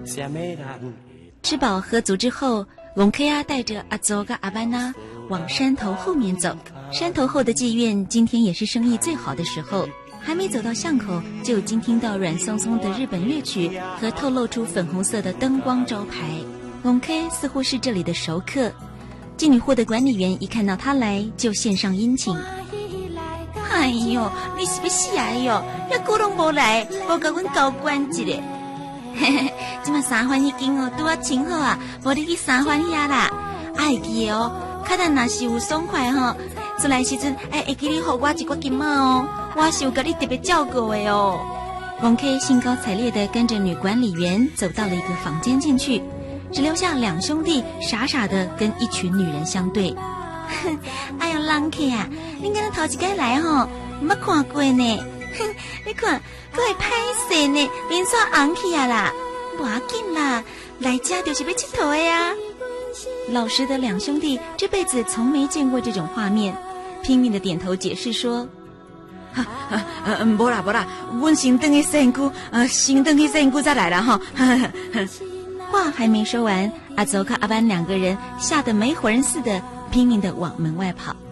吃饱喝足之后，龙 K 啊带着阿祖跟阿班呐往山头后面走。山头后的妓院今天也是生意最好的时候，还没走到巷口，就已经听到软松松的日本乐曲和透露出粉红色的灯光招牌。龙 K 似乎是这里的熟客，妓女户的管理员一看到他来，就献上殷勤。哎呦，你是不是来哟？那古拢无来，无甲阮交关一个。嘿嘿，今嘛三番已经哦，拄啊请好啊，无你去三番遐啦。爱记的哦，较等若是有爽快吼，出来时阵会记你互我一块金仔哦，我是有甲你特别照顾的哦。王 K 兴高采烈地跟着女管理员走到了一个房间进去，只留下两兄弟傻傻地跟一群女人相对。哎呦，人客啊，你敢若头一摆来吼，捌看过呢。哼，你看，佫会歹势呢，脸煞红起啊啦，无要紧啦，来家就是要佚佗的呀。老实的两兄弟这辈子从没见过这种画面，拼命的点头解释说：无啦无啦，阮先回去洗身躯，先回去洗身躯再来啦哈。话还没说完，阿祖和阿班两个人吓得没魂似的，拼命的往门外跑。